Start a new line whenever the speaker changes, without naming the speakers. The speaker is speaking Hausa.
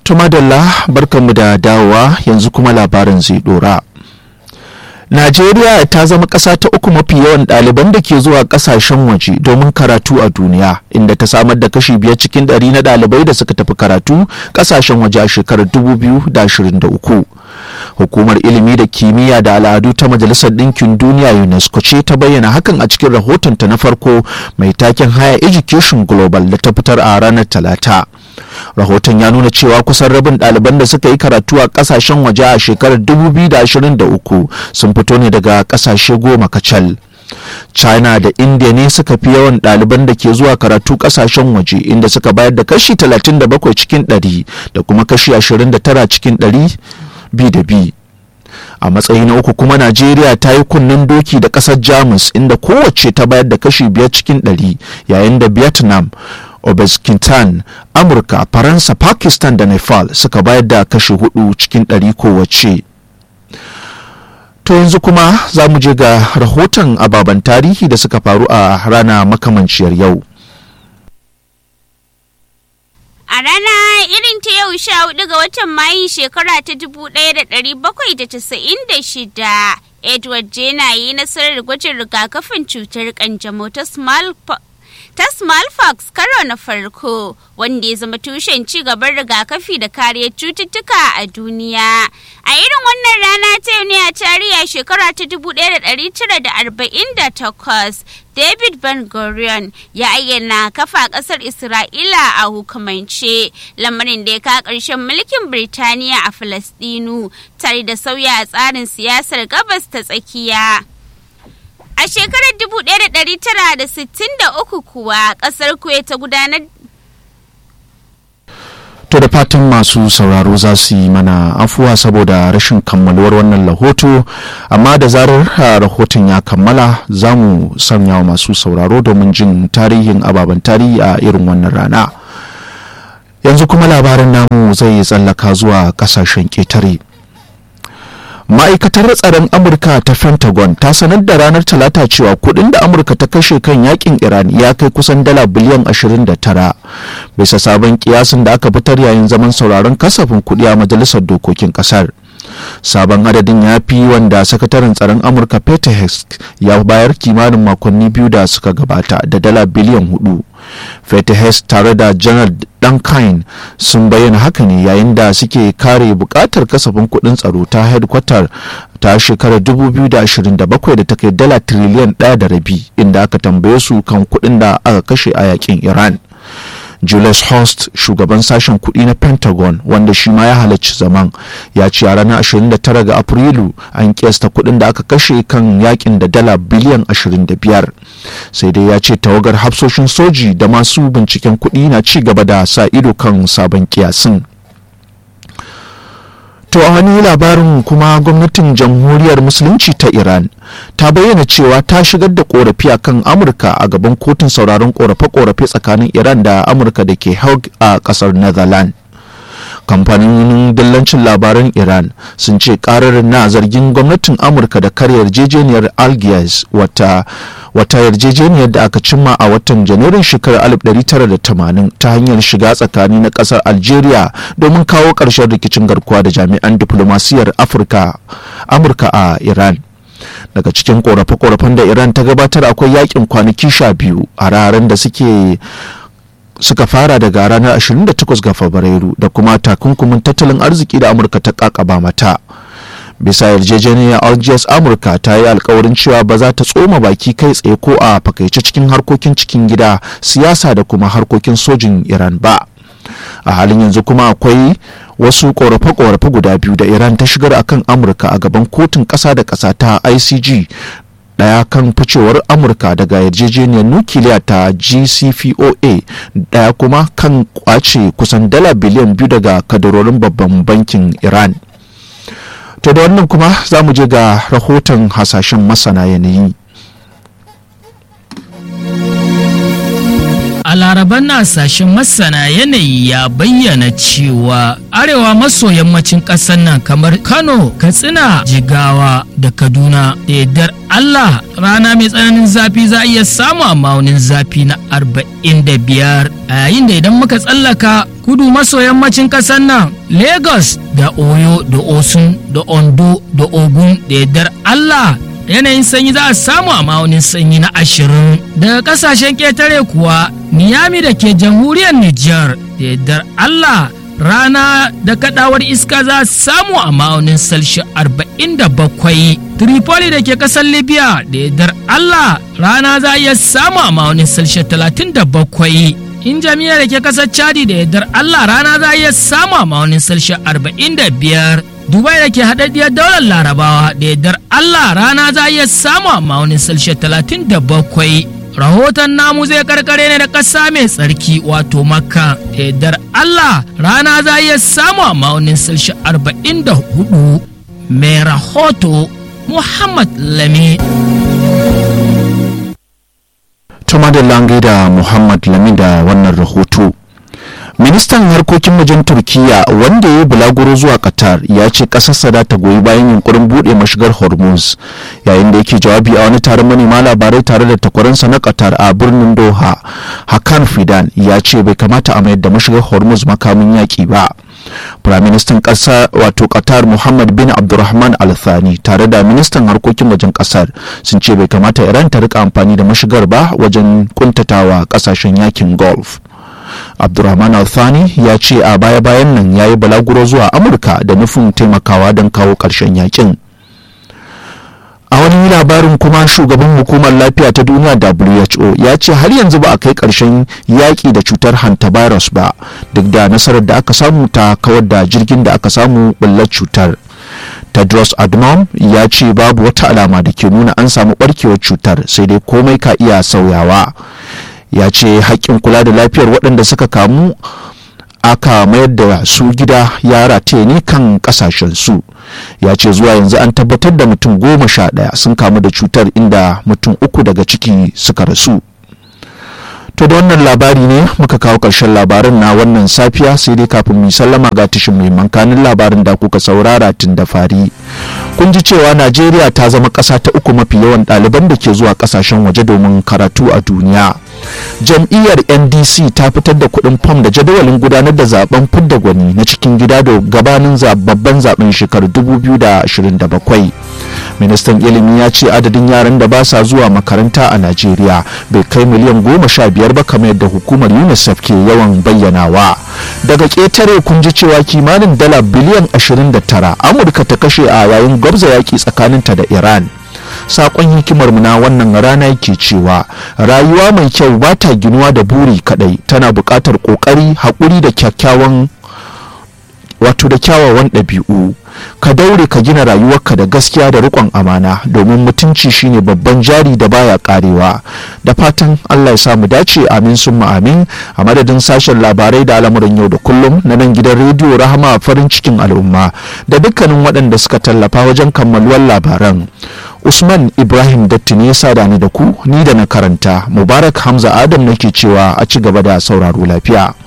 Tumadalla barkanmu da dawowa yanzu kuma labarin zai dora. Najeriya ta zama ƙasa ta uku mafi yawan ɗaliban da ke zuwa ƙasashen waje domin karatu a duniya, inda ta samar da kashi 5 cikin 100 na ɗalibai da suka tafi karatu ƙasashen waje a shekarar 2023. Hukumar ilimi da kimiyya da al'adu ta Majalisar Ɗinkin Duniya UNESCO ce ta bayyana hakan a cikin rahotonta na farko mai taken Higher Education Global da ta fitar a ranar Talata. Rahoton ya nuna cewa kusan rabin ɗaliban da suka yi karatu a ƙasashen waje a shekarar 2023 sun fito ne daga ƙasashe 10 kacal. China da India ne suka fi yawan ɗaliban da ke zuwa karatu ƙasashen waje, inda suka bayar da kashi 37 cikin 100 da kuma kashi 29 cikin 100 bi da bi. A matsayi na uku kuma Najeriya ta yi kunnen doki da ƙasar Jamus, inda kowace ta bayar da kashi 5 cikin 100, yayin da Vietnam, Uzbekistan, Amurka, Faransa, Pakistan da Nepal suka bayar da kashi 4 cikin 100 kowace. To yanzu kuma za mu je ga rahoton ababen tarihi da suka faru a rana makamanciyar yau.
A rana irin ta yau 14 ga watan Mayu shekara ta 1796, Edward Jenner yi nasarar gwajin rigakafin cutar kanjamau ta smallpox karo na farko, wanda ya zama tushen ci gaban rigakafi da kariyar cututtuka a duniya. A irin wannan rana ta yau ne a tarihi shekara ta 1948, David Ben Gurion ya ayyana kafa ƙasar Isra'ila a hukumance, lamarin da ya kawo ƙarshen mulkin Birtaniya a Falasɗinu tare da sauya tsarin siyasar gabas ta tsakiya. A shekarar 1963 kuwa ƙasar Kuwait ta gudanar.
To da fatan masu sauraro za su yi mana afuwa saboda rashin kammaluwar wannan rahoto, amma da zarar rahoton ya kammala za mu sanya wa masu sauraro domin jin tarihin ababen tarihi a irin wannan rana. Yanzu kuma labarin namu zai tsallaka zuwa kasashen ƙetare. Ma'aikatar tsaron Amurka ta Pentagon ta sanar da ranar Talata cewa kudin da Amurka ta kashe kan yakin Iran ya kai kusan dala biliyan 29, bisa sabon kiyasin da aka fitar yayin zaman sauraron kasafin kudi a Majalisar Dokokin kasar. Sabon adadin ya fi wanda sakataren tsaron Amurka Pete Hegseth ya bayar kimanin makonni biyu da suka gabata da dala biliyan 4. Pete Hegseth tare da Janar Duncan sun bayyana haka ne yayin da suke kare bukatar kasafin kudin tsaro ta headquarter ta shekarar 2027 da ta kai dala tiriliyan 1.5, inda aka tambaye su kan kudin da aka kashe a yakin Iran. Julius Host, shugaban sashen kudi na Pentagon, wanda shi ma ya halarci zaman, ya ce a ranar 29 ga Afrilu an kiyasta kudin da aka kashe kan yakin da dala biliyan 25. Sai dai ya ce tawagar hafsoshin soji da masu binciken kudi na ci gaba da sa ido kan sabon kiyasin. To a wani labarin kuma, gwamnatin jamhuriyar musulunci ta Iran ta bayyana cewa ta shigar da korafi akan Amurka a gaban kotun sauraron korafe-korafe tsakanin Iran da Amurka da ke Hague a kasar Netherlands. Kamfanin dillancin labaran Iran sun ce karar na zargin gwamnatin Amurka da karya yarjejeniyar Algiers, wata yarjejeniyar da aka cimma a watan Janairun shekarar 1980 ta hanyar shiga tsakani na kasar Algeria domin kawo ƙarshen rikicin garkuwa da jami'an diplomasiyar Amurka a Iran. Daga cikin korafe-korafen da Iran ta gabatar akwai yakin kwanaki 12 a ranar da suka fara daga ranar 28 ga Fabrairu da kuma takunkumin tattalin arziki da Amurka ta kakaba mata. Bisa yarjejeniyar Algiers, Amurka ta yi alkawarin cewa ba za ta tsoma baki kai tsaye ko a fakaice cikin harkokin cikin gida, siyasa da kuma harkokin sojin Iran ba. A halin yanzu kuma akwai wasu korafe-korafe guda biyu da Iran ta shigar akan Amurka a gaban kotun ƙasa da ƙasa ta ICJ. Daya kan ficewar Amurka daga yarjejeniyar nukiliya ta JCPOA, daya kuma kan kwace kusan dala biliyan 2 daga kadarorin babban bankin Iran. To da wannan kuma za mu je ga rahoton hasashen masana yanayi.
laraban na sashen masana yanayi ya bayyana cewa arewa maso yammacin ƙasar nan kamar Kano, Katsina, Jigawa da Kaduna da yardar Allah rana mai tsananin zafi za a iya samu a ma'aunin zafi na 45, a yayin da idan muka tsallaka kudu maso yammacin ƙasar nan Lagos da Oyo da Osun da Ondo da Ogun da yardar Allah yanayin sanyi za a samu a ma'aunin sanyi na 20. Daga kasashen ƙetare kuwa Niyami da ke jamhuriyar Nijar da yardar Allah rana da kadawar iska za a samu a ma'aunin salshi 47. Tripoli da ke kasar Libya da yardar Allah rana za a iya samu a ma'aunin salshi 37. Injamiya da ke kasar Chadi da yardar Allah rana za a iya samu a ma'aunin salshi 45. Dubai da ke haɗaɗɗiyar daular Larabawa da yardar Allah rana za a iya samu a ma'aunin salshi 37. Rahoton namu zai karkare ne da ƙasa mai tsarki wato Makka da yardar Allah rana za a iya samu a ma'aunin salshi 44. Mai rahoto Muhammad Lami.
Tuma da lange da Muhammad Lami da wannan rahoto. Ministan harkokin wajen Turkiyya wanda ya yi bulaguro zuwa Qatar ya ce ƙasarsa za ta goyi bayan yunkurin buɗe mashigar Hormuz, yayin da yake jawabi a wani taron manema labarai tare da takwaransa na Qatar a birnin Doha. Hakan Fidan ya ce bai kamata a mayar da mashigar Hormuz makamin yaƙi ba. Firaministan ƙasa wato Qatar Muhammad bin Abdulrahman Al Thani tare da ministan harkokin wajen ƙasar sun ce bai kamata Iran ta rika amfani da mashigar ba wajen kuntatawa ƙasashen yakin Gulf. Abdurrahman Al-Thani ya ce a baya-bayan nan ya yi balaguro zuwa Amurka da nufin taimakawa don kawo ƙarshen yakin. A wani labarin kuma shugaban hukumar lafiya ta duniya WHO ya ce har yanzu ba a kai ƙarshen yaƙi da cutar hantavirus ba, duk da nasarar da aka samu ta kawar da jirgin da aka samu ɓullar cutar. Tedros Adhanom ya ce babu wata alama da ke nuna an samu ɓarkewar cutar, sai dai komai ka iya sauyawa. Ya ce haƙƙin kula da lafiyar waɗanda suka kamu aka mayar da su gida ya rataye ne kan ƙasashensu. Ya ce zuwa yanzu an tabbatar da mutum 11 sun kamu da cutar, inda mutum 3 daga ciki suka rasu. To da wannan labari ne muka kawo ƙarshen labarin na wannan safiya, sai dai kafin mu sallama ga tashin muhimman kanin labarin da kuka saurara tun da fari. Kun ji cewa Najeriya ta zama ƙasa ta 3 mafi yawan ɗaliban da ke zuwa ƙasashen waje domin karatu a duniya. Jam'iyyar NDC ta fitar da kuɗin fam da jadawalin gudanar da zaben fidda gwani na cikin gida da gabanin babban zaben shekarar 2027. Ministan ilimi ya ce adadin yaran da ba sa zuwa makaranta a Najeriya bai kai miliyan 15 ba kamar yadda hukumar UNICEF ke yawan bayyanawa. Daga ƙetare kun ji cewa kimanin dala biliyan 29 Amurka ta kashe a yayin gwabza yaƙi tsakaninta da Iran. Sakon hikimar mu na wannan rana yake cewa rayuwa mai kyau ba ta ginuwa da buri kadai, tana buƙatar ƙoƙari, haƙuri da kyakkyawan da kyawawan ɗabi'u. Ka daure ka gina rayuwarka da gaskiya da riƙon amana, domin mutunci shine babban jari da baya karewa. Da fatan Allah ya samu dace, amin summa amin. A madadin sashen labarai da al'amuran yau da kullum na nan gidan rediyo Rahama farin cikin al'umma da dukkanin waɗanda suka tallafa wajen kammaluwar labaran. Usman Ibrahim Datti ne ya sada ni da ku, ni da na karanta. Mubarak Hamza Adam nake cewa a ci gaba da sauraro lafiya.